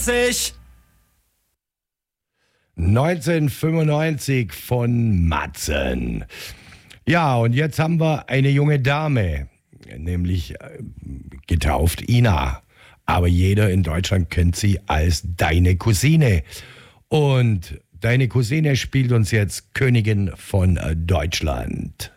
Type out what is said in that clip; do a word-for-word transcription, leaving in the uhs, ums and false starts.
neunzehnhundertfünfundneunzig. neunzehnhundertfünfundneunzig von Matzen. Ja, und jetzt haben wir eine junge Dame, nämlich äh, getauft Ina. Aber jeder in Deutschland kennt sie als deine Cousine. Und deine Cousine spielt uns jetzt Königin von Deutschland.